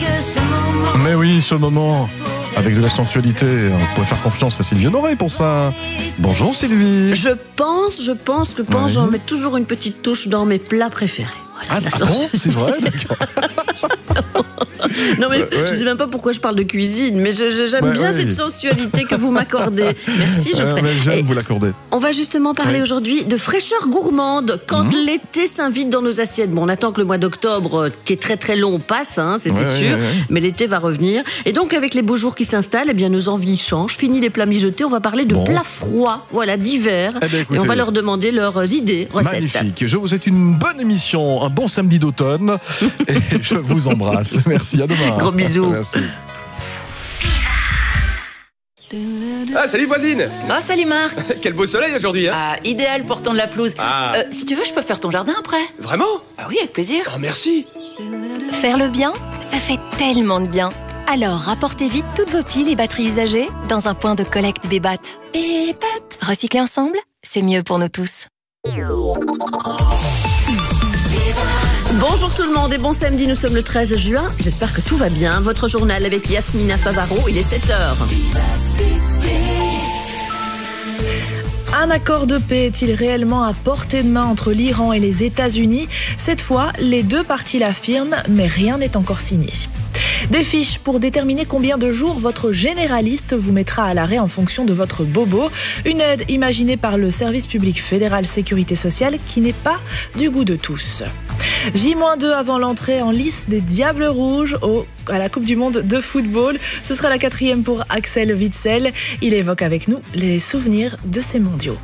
Mais oui, ce moment, avec de la sensualité, on pourrait faire confiance à Sylvie Honoré pour ça. Bonjour Sylvie. Je pense, j'en mets toujours une petite touche dans mes plats préférés. Voilà, bon, c'est vrai, d'accord. Non mais je sais même pas pourquoi je parle de cuisine, mais j'aime bien cette sensualité que vous m'accordez. Merci Geoffrey. J'aime vous l'accorder. On va justement parler aujourd'hui de fraîcheur gourmande quand l'été s'invite dans nos assiettes. Bon, on attend que le mois d'octobre, qui est très très long, passe, c'est sûr, mais l'été va revenir. Et donc avec les beaux jours qui s'installent, eh bien nos envies changent. Fini les plats mijotés, on va parler de plats froids, voilà, d'hiver. Et on va leur demander leurs idées, recettes. Magnifique. Je vous souhaite une bonne émission, un bon samedi d'automne, et je vous embrasse. Merci, à demain. Gros bisous. Merci. Ah, salut voisine. Oh, salut Marc. Quel beau soleil aujourd'hui, hein. Ah, idéal pour tondre la pelouse. Si tu veux, je peux faire ton jardin après. Vraiment? Ah oui, avec plaisir. Oh, merci. Faire le bien, ça fait tellement de bien. Alors, rapportez vite toutes vos piles et batteries usagées dans un point de collecte Bébat. Bébat. Recycler ensemble, c'est mieux pour nous tous. Bonjour tout le monde et bon samedi, nous sommes le 13 juin. J'espère que tout va bien. Votre journal avec Yasmina Favaro, il est 7h. Un accord de paix est-il réellement à portée de main entre l'Iran et les États-Unis? Cette fois, les deux parties l'affirment, mais rien n'est encore signé. Des fiches pour déterminer combien de jours votre généraliste vous mettra à l'arrêt en fonction de votre bobo. Une aide imaginée par le service public fédéral Sécurité sociale qui n'est pas du goût de tous. J-2 avant l'entrée en lice des Diables Rouges à la Coupe du Monde de football. Ce sera la 4e pour Axel Witsel. Il évoque avec nous les souvenirs de ces mondiaux.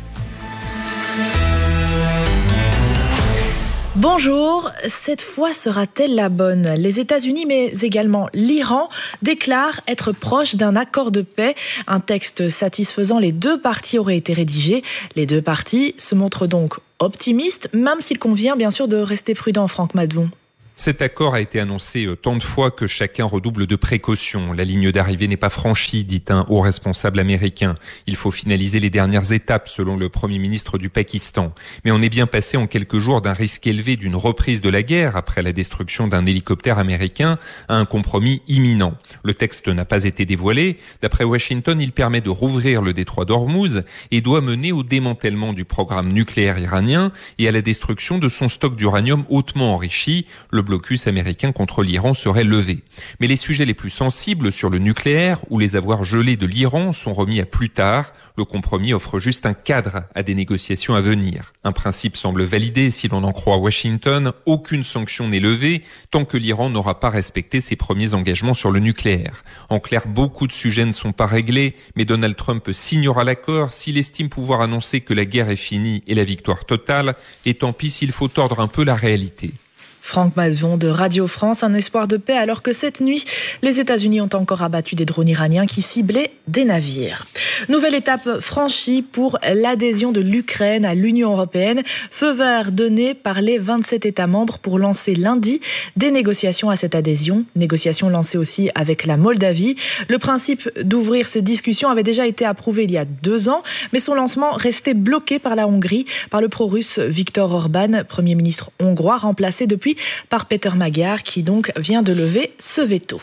Bonjour, cette fois sera-t-elle la bonne? Les États-Unis, mais également l'Iran, déclarent être proches d'un accord de paix. Un texte satisfaisant les deux parties aurait été rédigé. Les deux parties se montrent donc optimistes, même s'il convient bien sûr de rester prudent, Franck Madvon. Cet accord a été annoncé tant de fois que chacun redouble de précautions. La ligne d'arrivée n'est pas franchie, dit un haut responsable américain. Il faut finaliser les dernières étapes, selon le Premier ministre du Pakistan. Mais on est bien passé en quelques jours d'un risque élevé d'une reprise de la guerre, après la destruction d'un hélicoptère américain, à un compromis imminent. Le texte n'a pas été dévoilé. D'après Washington, il permet de rouvrir le détroit d'Ormuz et doit mener au démantèlement du programme nucléaire iranien et à la destruction de son stock d'uranium hautement enrichi. Le blocus américain contre l'Iran serait levé. Mais les sujets les plus sensibles sur le nucléaire ou les avoirs gelés de l'Iran sont remis à plus tard. Le compromis offre juste un cadre à des négociations à venir. Un principe semble validé si l'on en croit Washington. Aucune sanction n'est levée tant que l'Iran n'aura pas respecté ses premiers engagements sur le nucléaire. En clair, beaucoup de sujets ne sont pas réglés, mais Donald Trump signera l'accord s'il estime pouvoir annoncer que la guerre est finie et la victoire totale. Et tant pis s'il faut tordre un peu la réalité. Franck Madvon de Radio France, un espoir de paix alors que cette nuit, les États-Unis ont encore abattu des drones iraniens qui ciblaient des navires. Nouvelle étape franchie pour l'adhésion de l'Ukraine à l'Union européenne. Feu vert donné par les 27 États membres pour lancer lundi des négociations à cette adhésion. Négociations lancées aussi avec la Moldavie. Le principe d'ouvrir ces discussions avait déjà été approuvé il y a 2 ans, mais son lancement restait bloqué par la Hongrie, par le pro-russe Viktor Orban, Premier ministre hongrois, remplacé depuis par Peter Magyar, qui donc vient de lever ce veto.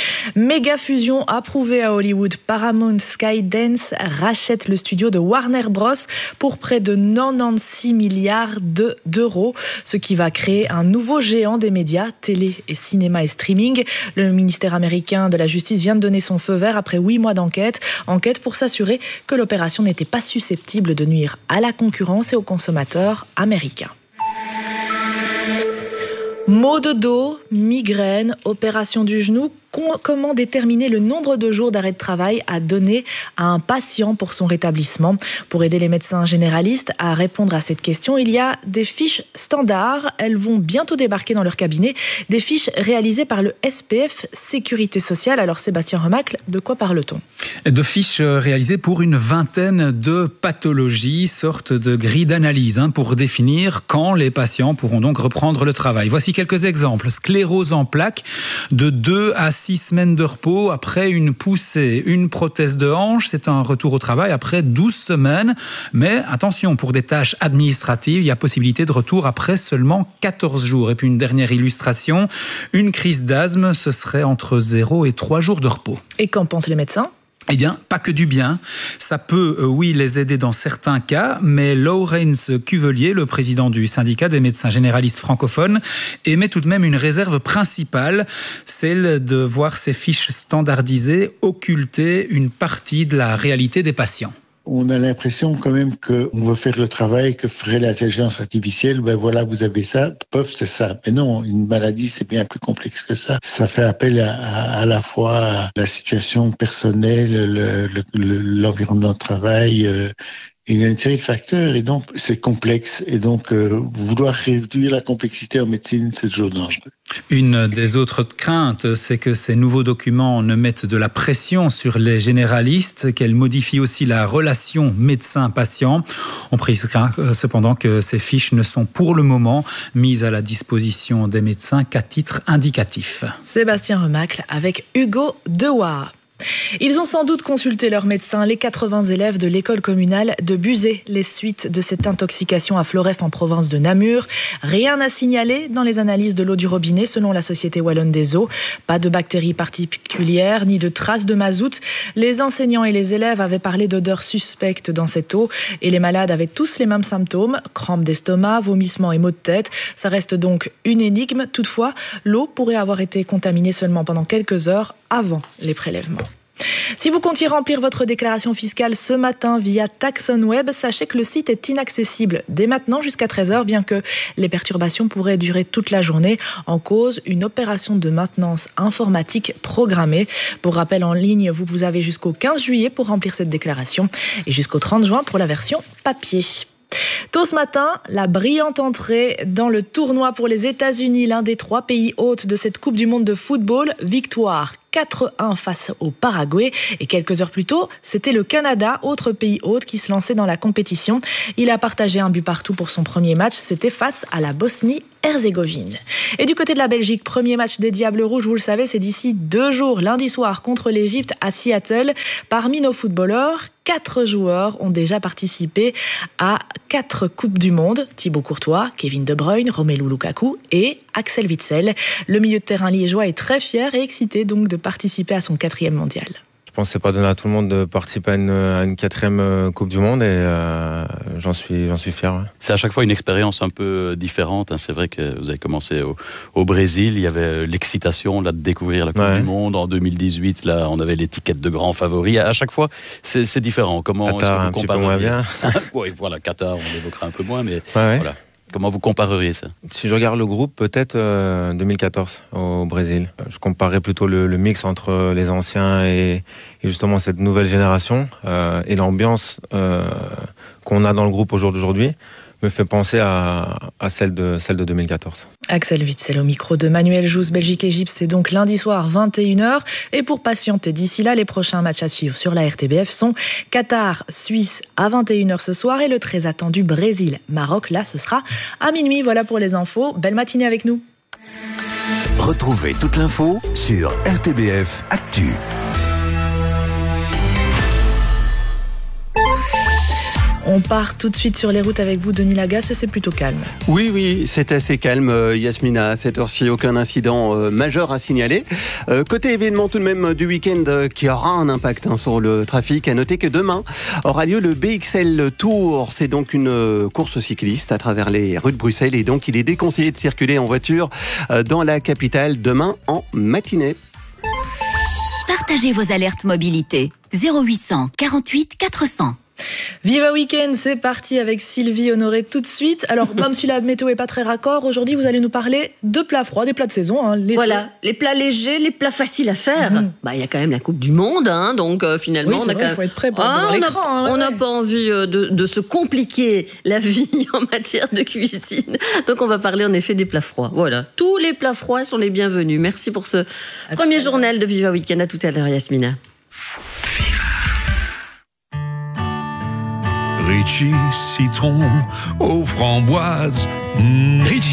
Méga fusion approuvée à Hollywood. Paramount Skydance rachète le studio de Warner Bros pour près de 96 milliards d'euros, ce qui va créer un nouveau géant des médias, télé et cinéma et streaming. Le ministère américain de la Justice vient de donner son feu vert après 8 mois d'enquête. Enquête pour s'assurer que l'opération n'était pas susceptible de nuire à la concurrence et aux consommateurs américains. Maux de dos, migraine, opération du genou. Comment déterminer le nombre de jours d'arrêt de travail à donner à un patient pour son rétablissement? Pour aider les médecins généralistes à répondre à cette question, il y a des fiches standards. Elles vont bientôt débarquer dans leur cabinet. Des fiches réalisées par le SPF Sécurité sociale. Alors Sébastien Remacle, de quoi parle-t-on? De fiches réalisées pour une vingtaine de pathologies, sorte de grille d'analyse pour définir quand les patients pourront donc reprendre le travail. Voici quelques exemples. Sclérose en plaques de 2 à 6 semaines de repos après une poussée. Une prothèse de hanche, c'est un retour au travail après 12 semaines. Mais attention, pour des tâches administratives, il y a possibilité de retour après seulement 14 jours. Et puis une dernière illustration, une crise d'asthme, ce serait entre 0 et 3 jours de repos. Et qu'en pensent les médecins ? Eh bien, pas que du bien. Ça peut, oui, les aider dans certains cas, mais Laurens Cuvelier, le président du syndicat des médecins généralistes francophones, émet tout de même une réserve principale, celle de voir ces fiches standardisées occulter une partie de la réalité des patients. On a l'impression quand même qu'on veut faire le travail que ferait l'intelligence artificielle. Ben voilà, vous avez ça, pof, c'est ça. Mais non, une maladie, c'est bien plus complexe que ça. Ça fait appel à la fois à la situation personnelle, l'environnement de travail, il y a une série de facteurs et donc c'est complexe. Et donc vouloir réduire la complexité en médecine, c'est toujours dangereux. Une des autres craintes, c'est que ces nouveaux documents ne mettent de la pression sur les généralistes, qu'elles modifient aussi la relation médecin-patient. On précisera cependant que ces fiches ne sont pour le moment mises à la disposition des médecins qu'à titre indicatif. Sébastien Remacle avec Hugo Dewar. Ils ont sans doute consulté leur médecin, les 80 élèves de l'école communale de Buzet, les suites de cette intoxication à Floreffe en province de Namur. Rien à signaler dans les analyses de l'eau du robinet selon la Société Wallonne des Eaux. Pas de bactéries particulières ni de traces de mazout. Les enseignants et les élèves avaient parlé d'odeurs suspectes dans cette eau et les malades avaient tous les mêmes symptômes, crampes d'estomac, vomissements et maux de tête. Ça reste donc une énigme. Toutefois, l'eau pourrait avoir été contaminée seulement pendant quelques heures avant les prélèvements. Si vous comptiez remplir votre déclaration fiscale ce matin via TaxonWeb, sachez que le site est inaccessible dès maintenant jusqu'à 13h, bien que les perturbations pourraient durer toute la journée. En cause, une opération de maintenance informatique programmée. Pour rappel, en ligne, vous avez jusqu'au 15 juillet pour remplir cette déclaration et jusqu'au 30 juin pour la version papier. Tôt ce matin, la brillante entrée dans le tournoi pour les États-Unis, l'un des 3 pays hôtes de cette Coupe du Monde de football. Victoire 4-1 face au Paraguay. Et quelques heures plus tôt, c'était le Canada, autre pays hôte, qui se lançait dans la compétition. Il a partagé un but partout pour son premier match. C'était face à la Bosnie-Herzégovine. Et du côté de la Belgique, premier match des Diables Rouges, vous le savez, c'est d'ici 2 jours, lundi soir, contre l'Égypte à Seattle. Parmi nos footballeurs, 4 joueurs ont déjà participé à 4 Coupes du Monde. Thibaut Courtois, Kevin De Bruyne, Romelu Lukaku et Axel Witsel. Le milieu de terrain liégeois est très fier et excité donc de participer à son 4e mondial. Je pense que c'est pas donné à tout le monde de participer à une 4e Coupe du Monde et j'en suis fier. Ouais. C'est à chaque fois une expérience un peu différente. C'est vrai que vous avez commencé au Brésil, il y avait l'excitation là de découvrir la Coupe du Monde. En 2018, là, on avait l'étiquette de grand favori. À chaque fois, c'est différent. Comment Qatar, un petit peu moins bien. Oui, voilà, Qatar, on l'évoquera un peu moins, mais voilà. Comment vous compareriez ça ? Si je regarde le groupe, peut-être 2014 au Brésil. Je comparerais plutôt le mix entre les anciens et justement cette nouvelle génération. Et l'ambiance qu'on a dans le groupe au jour d'aujourd'hui me fait penser à celle de 2014. Axel Witsel au micro de Manuel Jousse. Belgique-Égypte, c'est donc lundi soir 21h. Et pour patienter d'ici là, les prochains matchs à suivre sur la RTBF sont Qatar-Suisse à 21h ce soir et le très attendu Brésil-Maroc. Là, ce sera à minuit. Voilà pour les infos. Belle matinée avec nous. Retrouvez toute l'info sur RTBF Actu. On part tout de suite sur les routes avec vous, Denis Lagasse, c'est plutôt calme. Oui, c'est assez calme, Yasmina. À cette heure-ci, aucun incident majeur à signaler. Côté événement tout de même du week-end qui aura un impact sur le trafic, à noter que demain aura lieu le BXL Tour. C'est donc une course cycliste à travers les rues de Bruxelles et donc il est déconseillé de circuler en voiture dans la capitale demain en matinée. Partagez vos alertes mobilité. 0800 48 400. Viva Week-end, c'est parti avec Sylvie Honoré tout de suite. Alors, même si la météo est pas très raccord, aujourd'hui, vous allez nous parler de plats froids, des plats de saison. Voilà, les plats légers, les plats faciles à faire. Il y a quand même la Coupe du Monde, donc finalement... Oui, c'est vrai, il faut être prêt pour devant l'écran. On n'a pas envie de se compliquer la vie en matière de cuisine. Donc, on va parler en effet des plats froids. Voilà, tous les plats froids sont les bienvenus. Merci pour ce premier journal de Viva Week-end. À tout à l'heure, Yasmina. Ritchie, citron aux framboises. Ritchie.